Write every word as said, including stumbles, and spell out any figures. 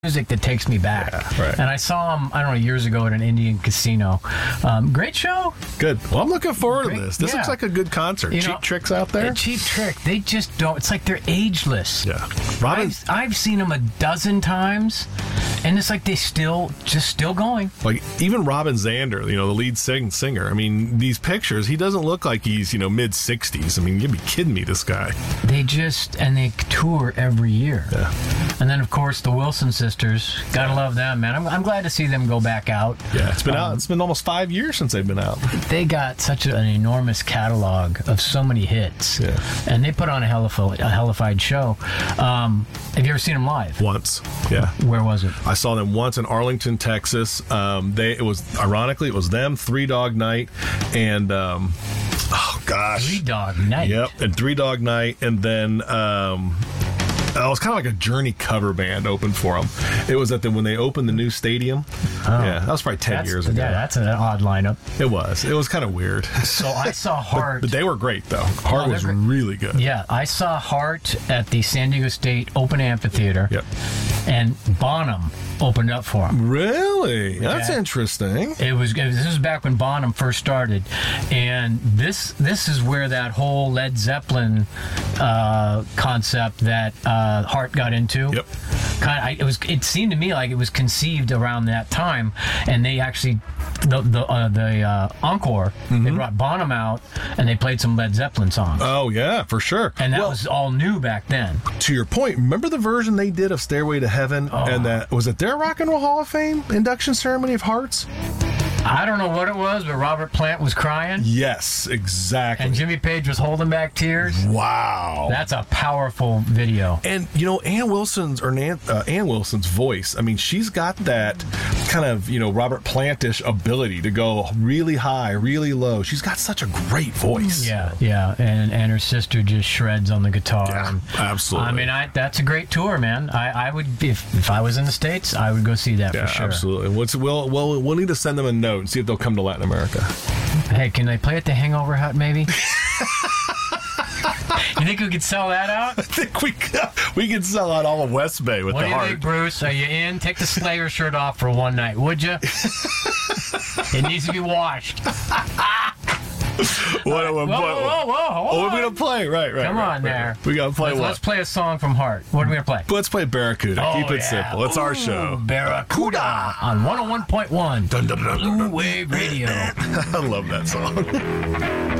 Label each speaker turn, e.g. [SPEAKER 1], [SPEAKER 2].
[SPEAKER 1] music that takes me back.
[SPEAKER 2] Yeah, right.
[SPEAKER 1] And I saw him, I don't know, years ago at an Indian casino. Um, great show.
[SPEAKER 2] Good. Well, I'm looking forward
[SPEAKER 1] Great,
[SPEAKER 2] to this. This
[SPEAKER 1] yeah.
[SPEAKER 2] looks like a good concert.
[SPEAKER 1] You
[SPEAKER 2] Cheap
[SPEAKER 1] know,
[SPEAKER 2] Tricks out there?
[SPEAKER 1] A Cheap Trick. They just don't, it's like they're ageless.
[SPEAKER 2] Yeah. Robin,
[SPEAKER 1] I've, I've seen them a dozen times, and it's like they still, just still going.
[SPEAKER 2] like, even Robin Zander, you know, the lead sing, singer, I mean, these pictures, he doesn't look like he's, you know, mid sixties. I mean, you'd be kidding me, this guy.
[SPEAKER 1] They just, and they tour every year.
[SPEAKER 2] Yeah.
[SPEAKER 1] And then, of course, the Wilson sisters. Gotta love them, man. I'm, I'm glad to see them go back out.
[SPEAKER 2] Yeah, it's been
[SPEAKER 1] Um,
[SPEAKER 2] out. It's been almost five years since they've been out.
[SPEAKER 1] They got such an enormous catalog of so many hits.
[SPEAKER 2] Yeah.
[SPEAKER 1] And they put on a hellified, a hellified show. Um, have you ever seen them live?
[SPEAKER 2] Once. Yeah.
[SPEAKER 1] Where was it?
[SPEAKER 2] I saw them once in Arlington, Texas. Um, they it was ironically it was them, Three Dog Night, and um, oh gosh,
[SPEAKER 1] Three Dog Night.
[SPEAKER 2] Yep, and Three Dog Night, and then um, oh, it was kind of like a Journey cover band opened for them. It was at the when they opened the new stadium.
[SPEAKER 1] Oh.
[SPEAKER 2] Yeah, that was probably ten
[SPEAKER 1] That's,
[SPEAKER 2] years ago.
[SPEAKER 1] Yeah, that's an odd lineup.
[SPEAKER 2] It was. It was kind of weird.
[SPEAKER 1] So I saw Heart.
[SPEAKER 2] But they were great though. Heart
[SPEAKER 1] Oh,
[SPEAKER 2] was
[SPEAKER 1] they're great.
[SPEAKER 2] really good.
[SPEAKER 1] Yeah, I saw Heart at the San Diego State Open Amphitheater.
[SPEAKER 2] Yep.
[SPEAKER 1] And Bonham opened up for them.
[SPEAKER 2] Really? That's
[SPEAKER 1] Yeah.
[SPEAKER 2] interesting.
[SPEAKER 1] It was this was back when Bonham first started, and this this is where that whole Led Zeppelin uh, concept that uh, Hart got into.
[SPEAKER 2] Yep.
[SPEAKER 1] Kind of, it was. It seemed to me like it was conceived around that time, and they actually the the uh, the uh, encore.
[SPEAKER 2] Mm-hmm.
[SPEAKER 1] They brought Bonham out, and they played some Led Zeppelin songs.
[SPEAKER 2] Oh yeah, for sure.
[SPEAKER 1] and that
[SPEAKER 2] Well,
[SPEAKER 1] was all new back then.
[SPEAKER 2] to your point, remember the version they did of Stairway to Heaven?
[SPEAKER 1] Oh.
[SPEAKER 2] And that was it their Rock and Roll Hall of Fame induction ceremony of Hearts?
[SPEAKER 1] I don't know what it was, but Robert Plant was crying,
[SPEAKER 2] Yes, exactly.
[SPEAKER 1] and Jimmy Page was holding back tears.
[SPEAKER 2] wow.
[SPEAKER 1] That's a powerful video.
[SPEAKER 2] And you know, Ann Wilson's or Nan, uh, Ann Wilson's voice. I mean, she's got that kind of you know Robert Plantish ability to go really high, really low. She's got such a great voice.
[SPEAKER 1] Yeah, yeah, and and her sister just shreds on the guitar.
[SPEAKER 2] Yeah,
[SPEAKER 1] And,
[SPEAKER 2] absolutely.
[SPEAKER 1] I mean, I, that's a great tour, man. I, I would if if I was in the States, I would go see that
[SPEAKER 2] Yeah,
[SPEAKER 1] for sure.
[SPEAKER 2] absolutely. What's we'll we'll we'll need to send them a note and see if they'll come to Latin America.
[SPEAKER 1] Hey, can they play at the Hangover Hut, maybe? You think we could sell that out?
[SPEAKER 2] I think we could, we could sell out all of West Bay with
[SPEAKER 1] What
[SPEAKER 2] the
[SPEAKER 1] do you
[SPEAKER 2] Heart.
[SPEAKER 1] think, Bruce? Are you in? Take the Slayer shirt off for one night, would you? It needs to be washed.
[SPEAKER 2] What, what,
[SPEAKER 1] Whoa,
[SPEAKER 2] what,
[SPEAKER 1] whoa, whoa, whoa!
[SPEAKER 2] Oh,
[SPEAKER 1] hold
[SPEAKER 2] we're
[SPEAKER 1] on.
[SPEAKER 2] gonna play, right, right.
[SPEAKER 1] Come
[SPEAKER 2] right,
[SPEAKER 1] on
[SPEAKER 2] right,
[SPEAKER 1] there.
[SPEAKER 2] right. We gotta play
[SPEAKER 1] let's,
[SPEAKER 2] what?
[SPEAKER 1] let's play a song from Heart. What are we gonna play?
[SPEAKER 2] Let's play Barracuda.
[SPEAKER 1] Oh,
[SPEAKER 2] Keep it
[SPEAKER 1] yeah.
[SPEAKER 2] simple. It's our
[SPEAKER 1] Ooh,
[SPEAKER 2] show.
[SPEAKER 1] Barracuda on one oh one point one
[SPEAKER 2] Dun, dun, dun, dun, dun,
[SPEAKER 1] Blue
[SPEAKER 2] dun.
[SPEAKER 1] Wave Radio.
[SPEAKER 2] I love that song.